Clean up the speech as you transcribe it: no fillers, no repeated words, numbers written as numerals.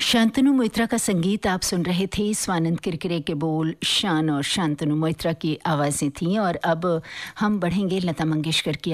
शांतनु मोइत्रा का संगीत आप सुन रहे थे। स्वानंद किरकिरे के बोल, शान और शांतनु मोइत्रा की आवाज़ें थीं। और अब हम बढ़ेंगे लता मंगेशकर की